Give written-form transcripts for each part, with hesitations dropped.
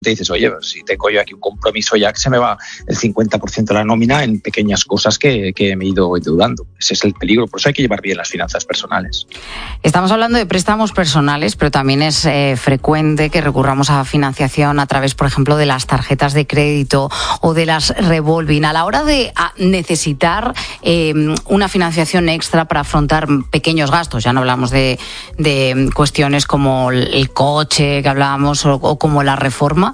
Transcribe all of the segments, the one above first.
dices, oye, si tengo yo aquí un compromiso ya que se me va el 50% de la nómina en pequeñas cosas que me he ido endeudando. Ese es el peligro, por eso hay que llevar bien las finanzas personales. Estamos hablando de préstamos personales, pero también es frecuente que recurramos a financiación a través, por ejemplo, de las tarjetas de crédito o de las revolving. A la hora de necesitar una financiación extra para afrontar pequeños gastos, ya no hablamos de cuestiones como el coche que hablábamos o como la reforma,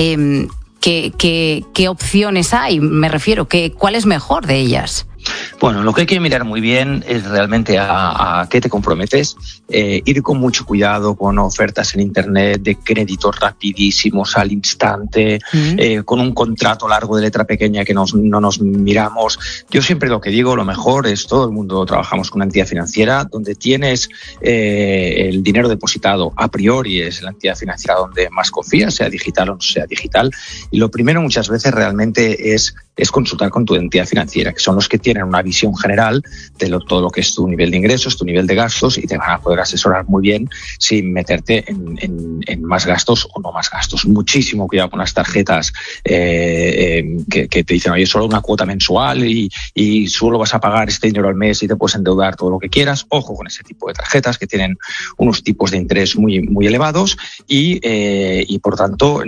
¿qué opciones hay? Me refiero, ¿cuál es mejor de ellas? Bueno, lo que hay que mirar muy bien es realmente a qué te comprometes, ir con mucho cuidado con ofertas en Internet de créditos rapidísimos al instante, con un contrato largo de letra pequeña que no nos miramos. Yo siempre lo que digo, lo mejor es, todo el mundo trabajamos con una entidad financiera donde tienes el dinero depositado a priori, es la entidad financiera donde más confías, sea digital o no sea digital, y lo primero muchas veces realmente es consultar con tu entidad financiera, que son los que tienen una visión general de todo lo que es tu nivel de ingresos, tu nivel de gastos, y te van a poder asesorar muy bien sin meterte en más gastos o no más gastos. Muchísimo cuidado con las tarjetas que te dicen, oye, solo una cuota mensual y solo vas a pagar este dinero al mes y te puedes endeudar todo lo que quieras. Ojo con ese tipo de tarjetas que tienen unos tipos de interés muy, muy elevados y por tanto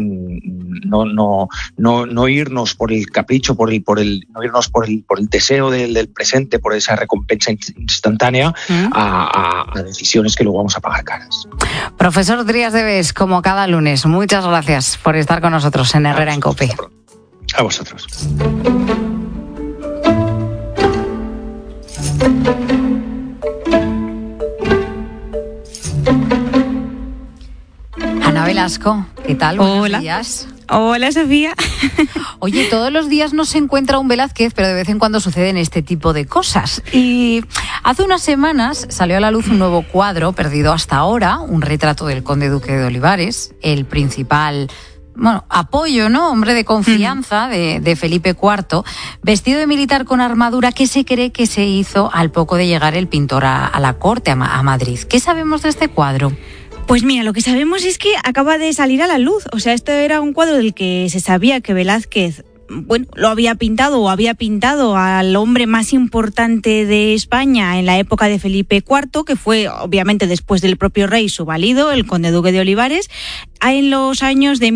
no irnos por el capricho, no irnos por el deseo del presente, por esa recompensa instantánea a decisiones que luego vamos a pagar caras. Profesor Drías de Bes, como cada lunes, muchas gracias por estar con nosotros en Herrera en COPE. A vosotros. Ana Velasco, ¿qué tal? Buenos días. Hola, Sofía. Oye, todos los días no se encuentra un Velázquez, pero de vez en cuando suceden este tipo de cosas. Y hace unas semanas salió a la luz un nuevo cuadro, perdido hasta ahora, un retrato del conde duque de Olivares, el principal apoyo, ¿no? Hombre de confianza de Felipe IV, vestido de militar con armadura, que se cree que se hizo al poco de llegar el pintor a la corte, a Madrid. ¿Qué sabemos de este cuadro? Pues mira, lo que sabemos es que acaba de salir a la luz. O sea, este era un cuadro del que se sabía que Velázquez, lo había pintado al hombre más importante de España en la época de Felipe IV, que fue obviamente después del propio rey su valido, el conde duque de Olivares, en los años de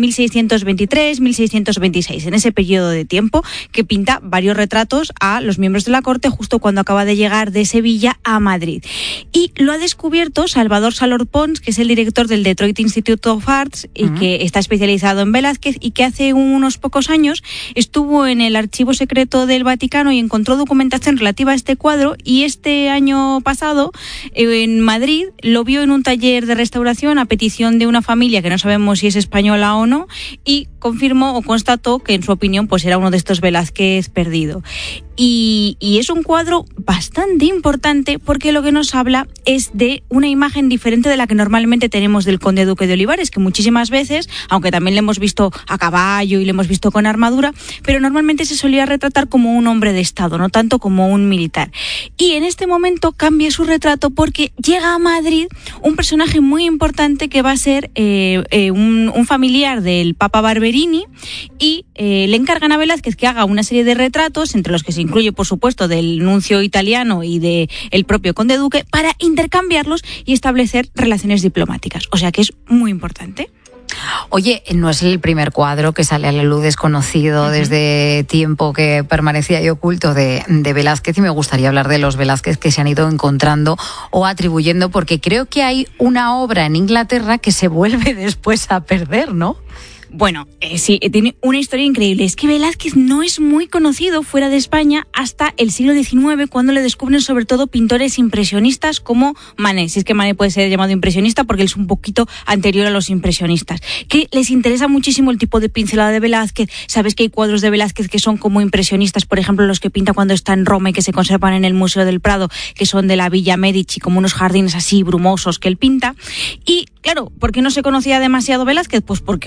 1623-1626, en ese periodo de tiempo, que pinta varios retratos a los miembros de la corte justo cuando acaba de llegar de Sevilla a Madrid. Y lo ha descubierto Salvador Salor Pons, que es el director del Detroit Institute of Arts y que está especializado en Velázquez, y que hace unos pocos años estuvo en el archivo secreto del Vaticano y encontró documentación relativa a este cuadro, y este año pasado en Madrid lo vio en un taller de restauración a petición de una familia que no sabemos si es española o no, y confirmó o constató que en su opinión pues era uno de estos Velázquez perdido. Y es un cuadro bastante importante porque lo que nos habla es de una imagen diferente de la que normalmente tenemos del conde duque de Olivares, que muchísimas veces, aunque también le hemos visto a caballo y le hemos visto con armadura, pero normalmente se solía retratar como un hombre de Estado, no tanto como un militar. Y en este momento cambia su retrato porque llega a Madrid un personaje muy importante que va a ser un familiar del Papa Barberini, y le encargan a Velázquez que haga una serie de retratos, entre los que se incluye, por supuesto, del nuncio italiano y del propio conde duque, para intercambiarlos y establecer relaciones diplomáticas. O sea que es muy importante. Oye, no es el primer cuadro que sale a la luz desconocido desde tiempo que permanecía ahí oculto de Velázquez, y me gustaría hablar de los Velázquez que se han ido encontrando o atribuyendo, porque creo que hay una obra en Inglaterra que se vuelve después a perder, ¿no? Bueno, sí, tiene una historia increíble. Es que Velázquez no es muy conocido fuera de España hasta el siglo XIX, cuando le descubren sobre todo pintores impresionistas como Manet. Si es que Manet puede ser llamado impresionista porque él es un poquito anterior a los impresionistas, que les interesa muchísimo el tipo de pincelada de Velázquez. Sabes que hay cuadros de Velázquez que son como impresionistas, por ejemplo los que pinta cuando está en Roma y que se conservan en el Museo del Prado, que son de la Villa Medici, como unos jardines así brumosos que él pinta. Y claro, ¿por qué no se conocía demasiado Velázquez? Pues porque fuera de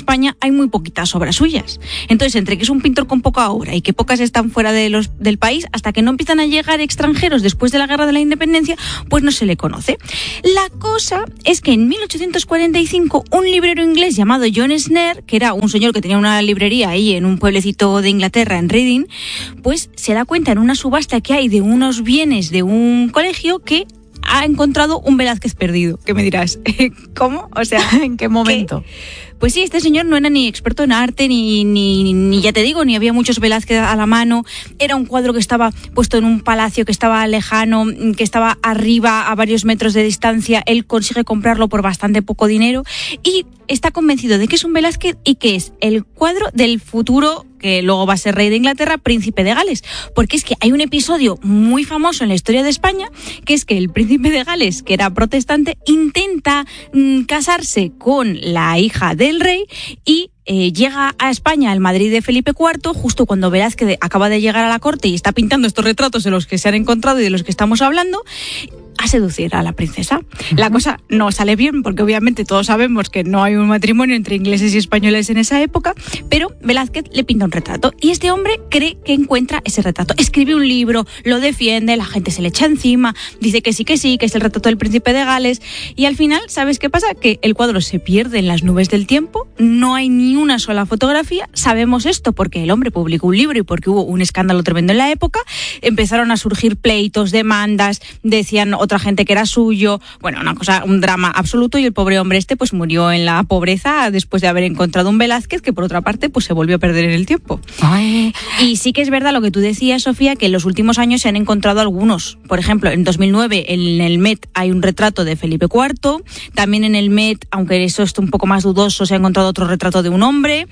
España hay muy poquitas obras suyas. Entonces, entre que es un pintor con poca obra y que pocas están fuera del país, hasta que no empiezan a llegar extranjeros después de la Guerra de la Independencia, pues no se le conoce. La cosa es que en 1845 un librero inglés llamado John Snare, que era un señor que tenía una librería ahí en un pueblecito de Inglaterra, en Reading, pues se da cuenta en una subasta que hay de unos bienes de un colegio que ha encontrado un Velázquez perdido. ¿Qué me dirás? ¿Cómo? O sea, ¿en qué momento? Pues sí, este señor no era ni experto en arte, ni ya te digo, ni había muchos Velázquez a la mano. Era un cuadro que estaba puesto en un palacio, que estaba lejano, que estaba arriba a varios metros de distancia. Él consigue comprarlo por bastante poco dinero y está convencido de que es un Velázquez y que es el cuadro del futuro, que luego va a ser rey de Inglaterra, príncipe de Gales. Porque es que hay un episodio muy famoso en la historia de España, que es que el príncipe de Gales, que era protestante, intenta casarse con la hija del rey y llega a España, al Madrid de Felipe IV, justo cuando Velázquez acaba de llegar a la corte y está pintando estos retratos de los que se han encontrado y de los que estamos hablando, a seducir a la princesa. La cosa no sale bien porque obviamente todos sabemos que no hay un matrimonio entre ingleses y españoles en esa época, pero Velázquez le pinta un retrato y este hombre cree que encuentra ese retrato. Escribe un libro, lo defiende, la gente se le echa encima, dice que sí, que es el retrato del príncipe de Gales y al final, ¿sabes qué pasa? Que el cuadro se pierde en las nubes del tiempo, no hay ni una sola fotografía. Sabemos esto porque el hombre publicó un libro y porque hubo un escándalo tremendo en la época. Empezaron a surgir pleitos, demandas, decían otra gente que era suyo, bueno, una cosa, un drama absoluto y el pobre hombre pues murió en la pobreza después de haber encontrado un Velázquez que por otra parte pues se volvió a perder en el tiempo. Ay. Y sí que es verdad lo que tú decías, Sofía, que en los últimos años se han encontrado algunos. Por ejemplo, en 2009 en el Met hay un retrato de Felipe IV, también en el Met, aunque eso es un poco más dudoso, se ha encontrado otro retrato de un hombre,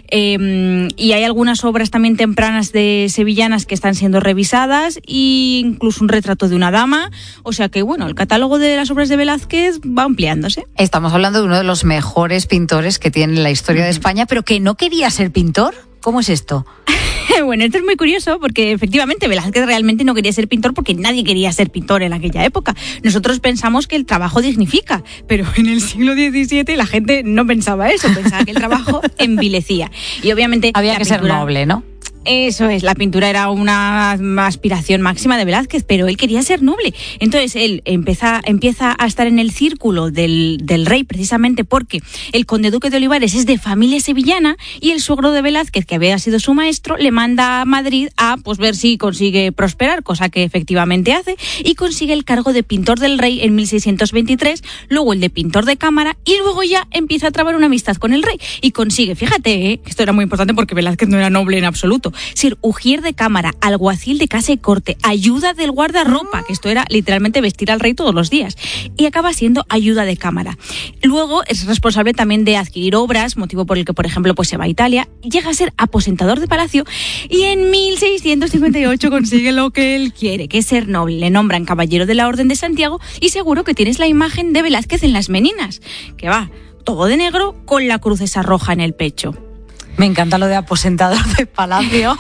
y hay algunas obras también tempranas de sevillanas que están siendo revisadas e incluso un retrato de una dama, o sea que bueno, el catálogo de las obras de Velázquez va ampliándose. Estamos hablando de uno de los mejores pintores que tiene la historia de España, pero que no quería ser pintor. ¿Cómo es esto? Bueno, esto es muy curioso porque efectivamente Velázquez realmente no quería ser pintor porque nadie quería ser pintor en aquella época. Nosotros pensamos que el trabajo dignifica, pero en el siglo XVII la gente no pensaba eso, pensaba que el trabajo envilecía. Y obviamente había que ser noble, ¿no? Eso es, la pintura era una aspiración máxima de Velázquez, pero él quería ser noble. Entonces él empieza a estar en el círculo del rey precisamente porque el conde duque de Olivares es de familia sevillana y el suegro de Velázquez, que había sido su maestro, le manda a Madrid a ver si consigue prosperar, cosa que efectivamente hace, y consigue el cargo de pintor del rey en 1623, luego el de pintor de cámara y luego ya empieza a trabar una amistad con el rey y consigue, fíjate, esto era muy importante porque Velázquez no era noble en absoluto, ser ujier de cámara, alguacil de casa y corte, ayuda del guardarropa, que esto era literalmente vestir al rey todos los días, y acaba siendo ayuda de cámara. Luego es responsable también de adquirir obras, motivo por el que, por ejemplo, pues se va a Italia, llega a ser aposentador de palacio y en 1658 consigue lo que él quiere, que es ser noble. Le nombran caballero de la Orden de Santiago y seguro que tienes la imagen de Velázquez en las Meninas, que va todo de negro con la cruz esa roja en el pecho. Me encanta lo de aposentador de palacio.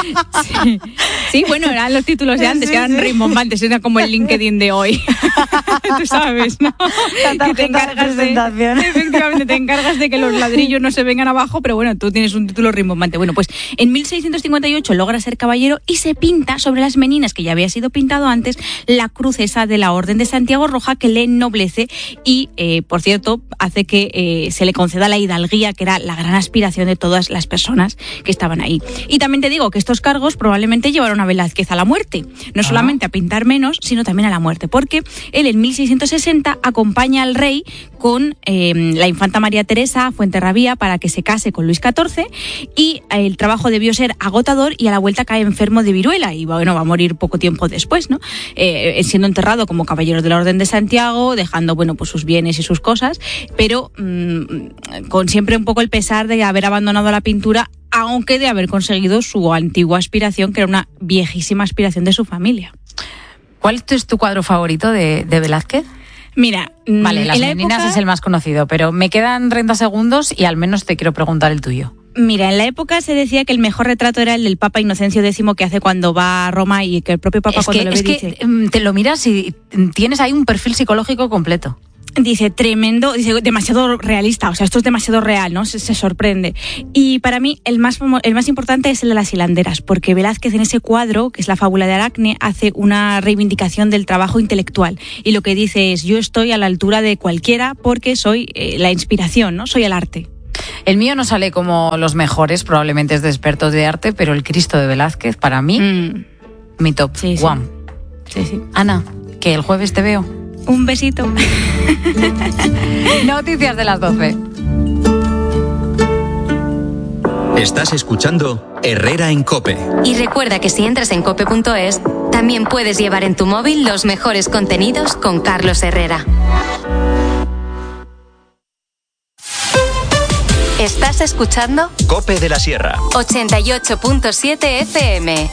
Sí, bueno, eran los títulos de antes, que eran rimbombantes, era como el LinkedIn de hoy. Tú sabes, ¿no? Que te encargas efectivamente, te encargas de que los ladrillos no se vengan abajo, pero bueno, tú tienes un título rimbombante. Bueno, pues en 1658 logra ser caballero y se pinta sobre las Meninas, que ya había sido pintado antes, la cruz esa de la Orden de Santiago roja que le ennoblece y, por cierto, hace que se le conceda la hidalguía, que era la gran aspiración de todas las personas que estaban ahí. Y también te digo que estos cargos probablemente llevaron a Velázquez a la muerte, no solamente a pintar menos, sino también a la muerte, porque él en 1660 acompaña al rey con la infanta María Teresa a Fuenterrabía para que se case con Luis XIV y el trabajo debió ser agotador y a la vuelta cae enfermo de viruela y bueno, va a morir poco tiempo después, ¿no? Siendo enterrado como caballero de la Orden de Santiago, dejando bueno pues sus bienes y sus cosas, pero con siempre un poco el pesar de haber abandonado la pintura, aunque de haber conseguido su antigua aspiración, que era una viejísima aspiración de su familia. ¿Cuál es tu cuadro favorito de Velázquez? Mira, vale, Las Meninas es el más conocido, pero me quedan 30 segundos y al menos te quiero preguntar el tuyo. Mira, en la época se decía que el mejor retrato era el del Papa Inocencio X que hace cuando va a Roma y que el propio Papa cuando lo ve dice... te lo miras y tienes ahí un perfil psicológico completo. dice tremendo, dice demasiado realista, o sea, esto es demasiado real, ¿no? Se sorprende. Y para mí el más importante es el de las hilanderas, porque Velázquez en ese cuadro, que es la fábula de Aracne, hace una reivindicación del trabajo intelectual. Y lo que dice es, yo estoy a la altura de cualquiera porque soy la inspiración, ¿no? Soy el arte. El mío no sale como los mejores, probablemente es de expertos de arte, pero el Cristo de Velázquez, para mí, mi top one. Sí. Ana, que el jueves te veo. Un besito. Noticias de las 12. Estás escuchando Herrera en COPE. Y recuerda que si entras en cope.es, también puedes llevar en tu móvil los mejores contenidos con Carlos Herrera. ¿Estás escuchando? COPE de la Sierra. 88.7 FM.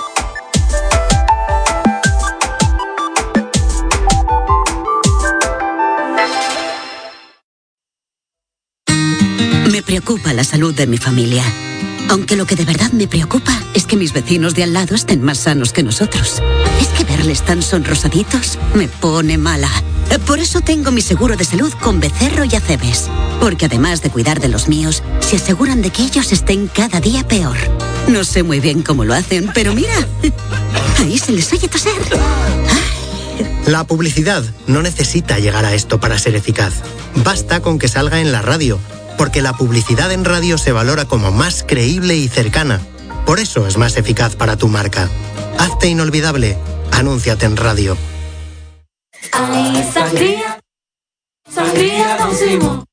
Me preocupa la salud de mi familia. Aunque lo que de verdad me preocupa es que mis vecinos de al lado estén más sanos que nosotros. Es que verles tan sonrosaditos me pone mala. Por eso tengo mi seguro de salud con Becerro y Acebes. Porque además de cuidar de los míos, se aseguran de que ellos estén cada día peor. No sé muy bien cómo lo hacen, pero mira, ahí se les oye toser. La publicidad no necesita llegar a esto para ser eficaz. Basta con que salga en la radio, porque la publicidad en radio se valora como más creíble y cercana. Por eso es más eficaz para tu marca. Hazte inolvidable. Anúnciate en radio. Ay, sangría, sangría Don Simón.